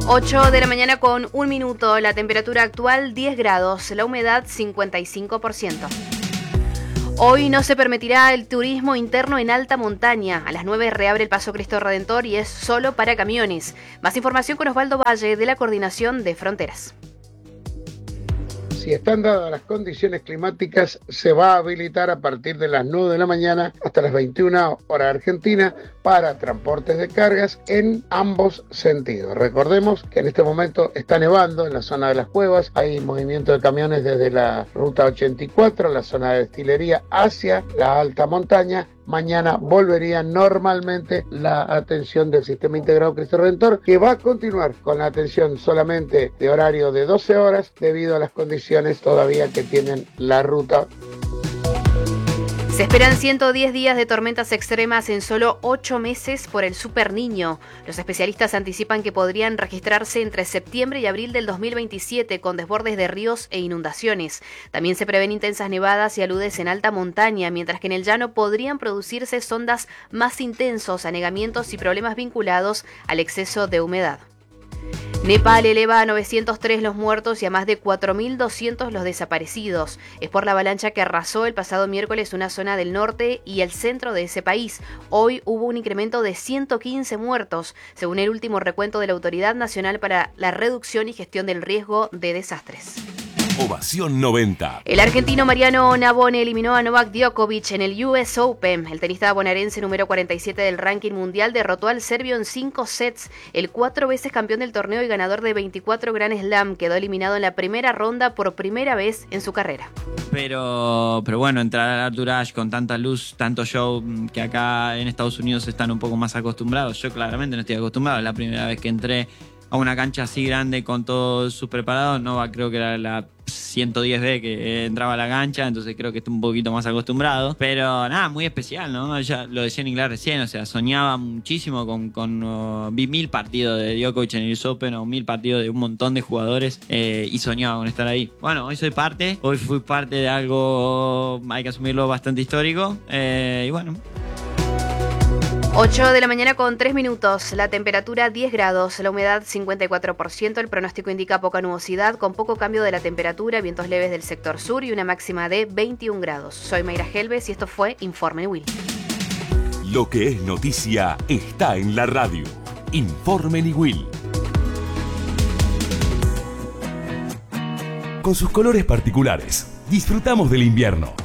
8 de la mañana con 1 minuto, la temperatura actual 10 grados, la humedad 55%. Hoy no se permitirá el turismo interno en alta montaña. A las 9 reabre el Paso Cristo Redentor y es solo para camiones. Más información con Osvaldo Valle de la Coordinación de Fronteras. Si están dadas las condiciones climáticas, se va a habilitar a partir de las 9 de la mañana hasta las 21 horas Argentina para transportes de cargas en ambos sentidos. Recordemos que en este momento está nevando en la zona de las cuevas, hay movimiento de camiones desde la ruta 84, la zona de destilería, hacia la alta montaña. Mañana volvería normalmente la atención del Sistema Integrado Cristo Redentor, que va a continuar con la atención solamente de horario de 12 horas debido a las condiciones todavía que tienen la ruta. Se esperan 110 días de tormentas extremas en solo 8 meses por el Super Niño. Los especialistas anticipan que podrían registrarse entre septiembre y abril del 2027 con desbordes de ríos e inundaciones. También se prevén intensas nevadas y aludes en alta montaña, mientras que en el llano podrían producirse sondas más intensos, anegamientos y problemas vinculados al exceso de humedad. Nepal eleva a 903 los muertos y a más de 4.200 los desaparecidos. Es por la avalancha que arrasó el pasado miércoles una zona del norte y el centro de ese país. Hoy hubo un incremento de 115 muertos, según el último recuento de la Autoridad Nacional para la Reducción y Gestión del Riesgo de Desastres. Ovación 90. El argentino Mariano Navone eliminó a Novak Djokovic en el US Open. El tenista bonaerense número 47 del ranking mundial derrotó al serbio en 5 sets. El 4 veces campeón del torneo y ganador de 24 Grand Slam quedó eliminado en la primera ronda por primera vez en su carrera. Pero bueno, entrar al Arthur Ashe con tanta luz, tanto show, que acá en Estados Unidos están un poco más acostumbrados. Yo claramente no estoy acostumbrado. Es la primera vez que entré a una cancha así grande con todos sus preparados. Nova creo que era la 110B que entraba a la cancha, entonces creo que estoy un poquito más acostumbrado. Pero nada, muy especial, ¿no? Ya lo decía en inglés recién, o sea, soñaba muchísimo vi 1000 partidos de Djokovic en el US Open o 1000 partidos de un montón de jugadores y soñaba con estar ahí. Bueno, hoy fui parte de algo, hay que asumirlo, bastante histórico y bueno. 8 de la mañana con 3 minutos, la temperatura 10 grados, la humedad 54%, el pronóstico indica poca nubosidad con poco cambio de la temperatura, vientos leves del sector sur y una máxima de 21 grados. Soy Mayra Helves y esto fue Informe Niwil. Lo que es noticia está en la radio. Informe Niwil. Con sus colores particulares, disfrutamos del invierno.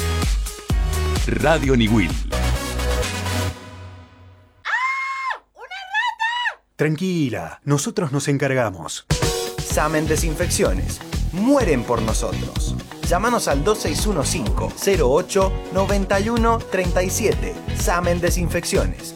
Radio Niwil. Tranquila, nosotros nos encargamos. Samen Desinfecciones. Mueren por nosotros. Llámanos al 2615-08-9137. Samen Desinfecciones.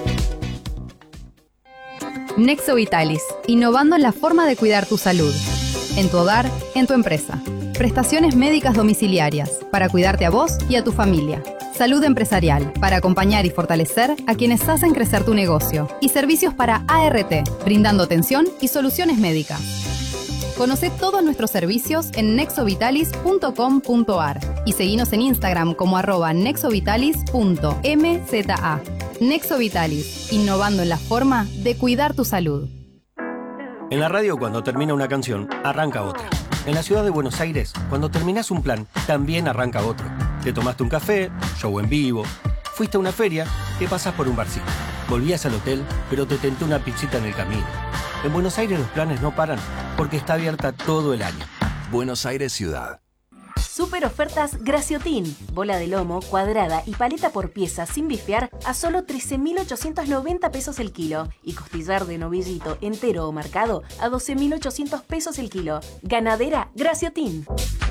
Nexo Vitalis. Innovando en la forma de cuidar tu salud. En tu hogar, en tu empresa. Prestaciones médicas domiciliarias. Para cuidarte a vos y a tu familia. Salud empresarial, para acompañar y fortalecer a quienes hacen crecer tu negocio. Y servicios para ART, brindando atención y soluciones médicas. Conoce todos nuestros servicios en nexovitalis.com.ar y seguinos en Instagram como @nexovitalis.mza. Nexo Vitalis, innovando en la forma de cuidar tu salud. En la radio, cuando termina una canción, arranca otra. En la ciudad de Buenos Aires, cuando terminás un plan, también arranca otro. Te tomaste un café, show en vivo, fuiste a una feria, te pasás por un barcito. Volvías al hotel, pero te tentó una pizzita en el camino. En Buenos Aires los planes no paran, porque está abierta todo el año. Buenos Aires Ciudad. Super ofertas Graciotin. Bola de lomo, cuadrada y paleta por pieza sin bifear a solo 13.890 pesos el kilo. Y costillar de novillito entero o marcado a 12.800 pesos el kilo. Ganadera Graciotin.